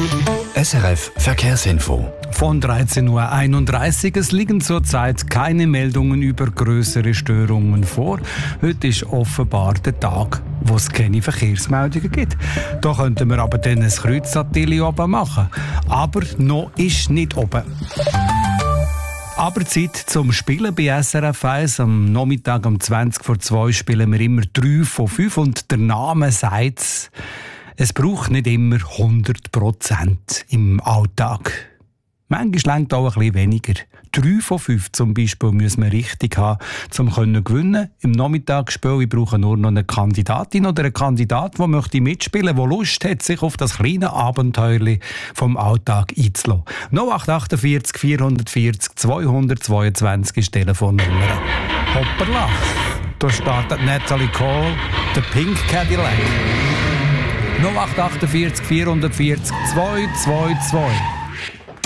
SRF Verkehrsinfo. Von 13.31 Uhr. Es liegen zurzeit keine Meldungen über grössere Störungen vor. Heute ist offenbar der Tag, wo es keine Verkehrsmeldungen gibt. Da könnten wir aber dann ein Kreuz an die oben machen. Aber noch ist nicht oben. Aber Zeit zum Spielen bei SRF 1. Am Nachmittag um 20:02 spielen wir immer 3 von 5 und der Name sagt es braucht nicht immer 100% im Alltag. Manchmal reicht auch ein bisschen weniger. 3 von 5 zum Beispiel müssen wir richtig haben, um gewinnen zu können. Im Nachmittagsspiel ich brauche nur noch eine Kandidatin oder einen Kandidat, der möchte mitspielen, der Lust hat, sich auf das kleine Abenteuer vom Alltag einzulassen. 0848 440 222 ist die Telefonnummer. Hoppala, da startet Natalie Cole, The Pink Cadillac. 0848 440 222.